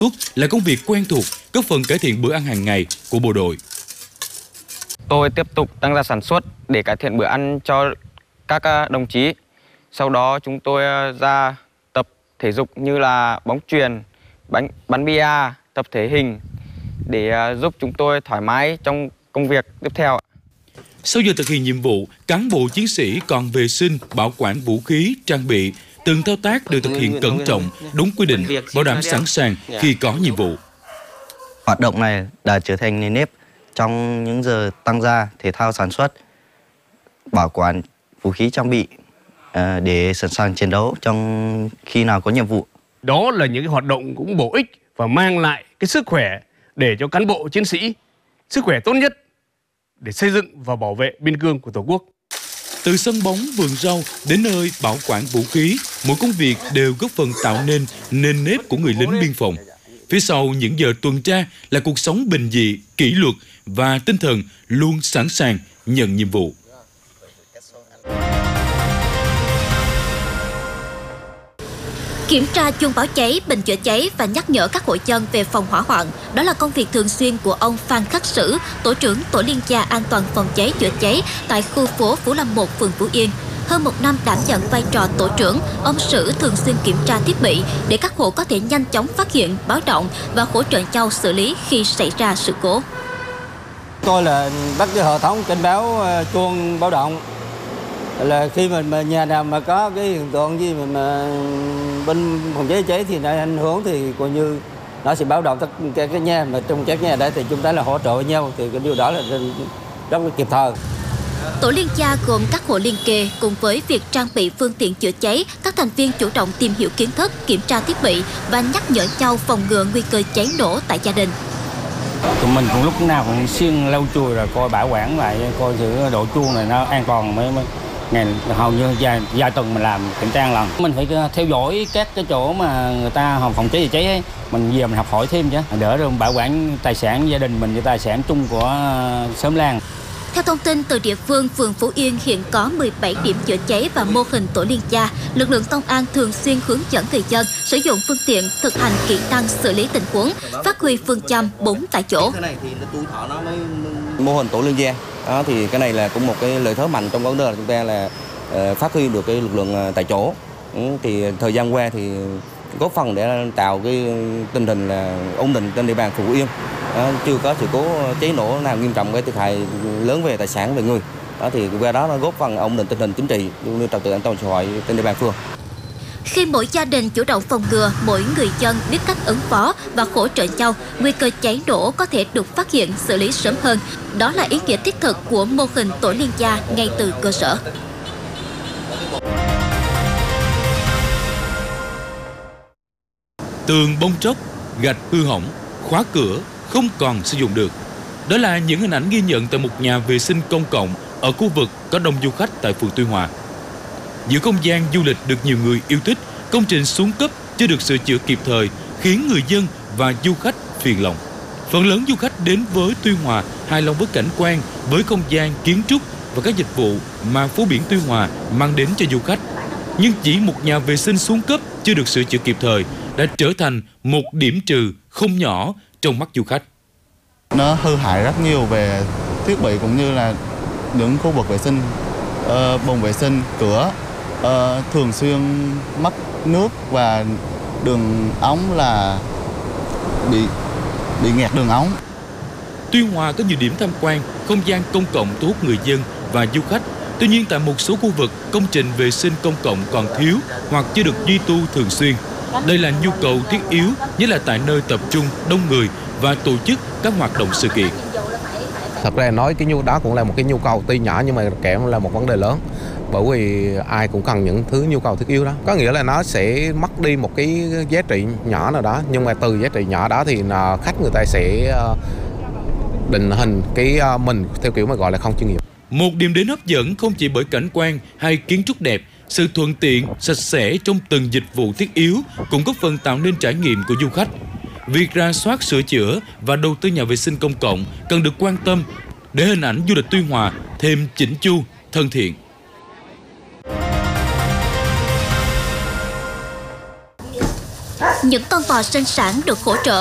là công việc quen thuộc, góp phần cải thiện bữa ăn hàng ngày của bộ đội. Tôi tiếp tục tăng gia sản xuất để cải thiện bữa ăn cho các đồng chí. Sau đó chúng tôi ra tập thể dục như là bóng chuyền, bắn bia, tập thể hình để giúp chúng tôi thoải mái trong công việc tiếp theo. Sau giờ thực hiện nhiệm vụ, cán bộ chiến sĩ còn vệ sinh, bảo quản vũ khí, trang bị. Từng thao tác được thực hiện cẩn trọng, đúng quy định, bảo đảm sẵn sàng khi có nhiệm vụ. Hoạt động này đã trở thành nền nếp trong những giờ tăng gia thể thao sản xuất, bảo quản vũ khí trang bị để sẵn sàng chiến đấu trong khi nào có nhiệm vụ. Đó là những cái hoạt động cũng bổ ích và mang lại cái sức khỏe để cho cán bộ chiến sĩ, sức khỏe tốt nhất để xây dựng và bảo vệ biên cương của Tổ quốc. Từ sân bóng, vườn rau đến nơi bảo quản vũ khí, mỗi công việc đều góp phần tạo nên nền nếp của người lính biên phòng. Phía sau những giờ tuần tra là cuộc sống bình dị, kỷ luật và tinh thần luôn sẵn sàng nhận nhiệm vụ. Kiểm tra chuông báo cháy, bình chữa cháy và nhắc nhở các hộ dân về phòng hỏa hoạn. Đó là công việc thường xuyên của ông Phan Khắc Sử, tổ trưởng tổ liên gia an toàn phòng cháy chữa cháy tại khu phố Phú Lâm 1, phường Phú Yên. Hơn một năm đảm nhận vai trò tổ trưởng, ông Sử thường xuyên kiểm tra thiết bị để các hộ có thể nhanh chóng phát hiện, báo động và hỗ trợ nhau xử lý khi xảy ra sự cố. Tôi là bắt cái hệ thống cảnh báo chuông báo động. Là khi mà nhà nào mà có cái hiện tượng gì mà bên phòng cháy chữa cháy thì nó ảnh hưởng thì coi như nó sẽ báo động tất cả cái nhà, mà trong các nhà đấy thì chúng ta là hỗ trợ với nhau, thì cái điều đó là rất là kịp thời. Tổ liên gia gồm các hộ liên kề, cùng với việc trang bị phương tiện chữa cháy, các thành viên chủ động tìm hiểu kiến thức, kiểm tra thiết bị và nhắc nhở nhau phòng ngừa nguy cơ cháy nổ tại gia đình. Tụi mình cũng lúc nào cũng xuyên lau chùi rồi coi bảo quản lại, coi giữ độ chuông này nó an toàn mới ngày hầu như vài tuần mình làm kiểm tra lần. Mình phải theo dõi các cái chỗ mà người ta phòng cháy chữa cháy ấy. Mình về mình học hỏi thêm chứ, đỡ rồi bảo quản tài sản gia đình mình với tài sản chung của xóm làng. Theo thông tin từ địa phương, phường Phú Yên hiện có 17 điểm chữa cháy và mô hình tổ liên gia. Lực lượng công an thường xuyên hướng dẫn người dân sử dụng phương tiện, thực hành kỹ năng xử lý tình huống, phát huy phương châm 4 tại chỗ. Mô hình tổ liên gia đó thì cái này là cũng một cái lợi thế mạnh trong vấn đề là chúng ta là phát huy được cái lực lượng tại chỗ. Thì thời gian qua thì góp phần để tạo cái tình hình là ổn định trên địa bàn phường Phú Yên. Chưa có sự cố cháy nổ nào nghiêm trọng, cái thiệt hại lớn về tài sản, về người. Đó thì qua đó nó góp phần ổn định tình hình chính trị cũng như trật tự an toàn xã hội trên địa bàn phường. Khi mỗi gia đình chủ động phòng ngừa, mỗi người dân biết cách ứng phó và hỗ trợ nhau, nguy cơ cháy nổ có thể được phát hiện, xử lý sớm hơn. Đó là ý nghĩa thiết thực của mô hình tổ liên gia ngay từ cơ sở. Tường bong tróc, gạch hư hỏng, khóa cửa không còn sử dụng được. Đó là những hình ảnh ghi nhận tại một nhà vệ sinh công cộng ở khu vực có đông du khách tại phường Tuy Hòa. Giữa không gian du lịch được nhiều người yêu thích, công trình xuống cấp chưa được sửa chữa kịp thời khiến người dân và du khách phiền lòng. Phần lớn du khách đến với Tuy Hòa hài lòng với cảnh quan, với không gian kiến trúc và các dịch vụ mà phố biển Tuy Hòa mang đến cho du khách. Nhưng chỉ một nhà vệ sinh xuống cấp chưa được sửa chữa kịp thời đã trở thành một điểm trừ không nhỏ trong mắt du khách. Nó hư hại rất nhiều về thiết bị cũng như là những khu vực vệ sinh, bồn vệ sinh, cửa, thường xuyên mất nước và đường ống là bị nghẹt đường ống. Tuy Hòa có nhiều điểm tham quan, không gian công cộng thu hút người dân và du khách. Tuy nhiên tại một số khu vực, công trình vệ sinh công cộng còn thiếu hoặc chưa được duy tu thường xuyên. Đây là nhu cầu thiết yếu, nhất là tại nơi tập trung đông người và tổ chức các hoạt động sự kiện. Thật ra nói đó cũng là một cái nhu cầu tuy nhỏ nhưng mà kèm là một vấn đề lớn. Bởi vì ai cũng cần những thứ nhu cầu thiết yếu đó. Có nghĩa là nó sẽ mất đi một cái giá trị nhỏ nào đó, nhưng mà từ giá trị nhỏ đó thì khách người ta sẽ định hình cái mình theo kiểu mà gọi là không chuyên nghiệp. Một điểm đến hấp dẫn không chỉ bởi cảnh quan hay kiến trúc đẹp, sự thuận tiện, sạch sẽ trong từng dịch vụ thiết yếu cũng góp phần tạo nên trải nghiệm của du khách. Việc rà soát, sửa chữa và đầu tư nhà vệ sinh công cộng cần được quan tâm để hình ảnh du lịch Tuy Hòa thêm chỉnh chu, thân thiện. Những con bò sinh sản được hỗ trợ